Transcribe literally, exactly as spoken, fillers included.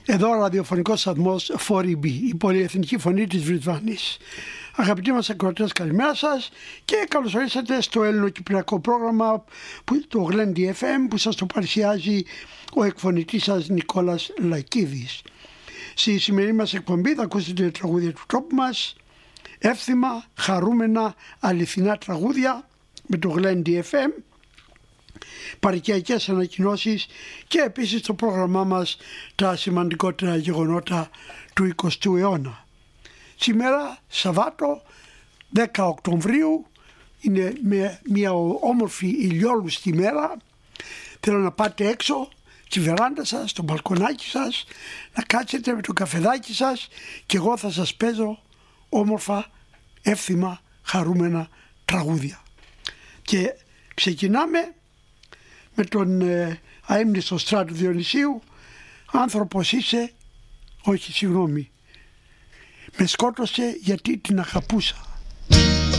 Εδώ ο ραδιοφωνικός σταθμός φορ ι μπι, η πολυεθνική φωνή της Βρυτβάνης. Αγαπητοί μας ακροατές, καλημέρα σας και καλώς ορίσατε στο ελληνοκυπριακό πρόγραμμα, που, το Γλέντι εφ εμ, που σας το παρουσιάζει ο εκφωνητής σας Νικόλας Λακίδης. Στη σημερινή μας εκπομπή θα ακούσετε τραγούδια του τόπου μας, εύθυμα, χαρούμενα, αληθινά τραγούδια με το Γλέντι εφ εμ, παροικιακές ανακοινώσεις και επίσης το πρόγραμμά μας τα σημαντικότερα γεγονότα του εικοστού αιώνα. Σήμερα Σαββάτο δέκα Οκτωβρίου είναι μια όμορφη ηλιόλουστη μέρα. Θέλω να πάτε έξω στη βεράντα σας, στο μπαλκονάκι σας, να κάτσετε με το καφεδάκι σας και εγώ θα σας παίζω όμορφα, εύθυμα, χαρούμενα τραγούδια. Και ξεκινάμε με τον ε, αείμνηστο Στράτο Διονυσίου. Άνθρωπος είσαι, όχι συγγνώμη, με σκότωσε γιατί την αγαπούσα.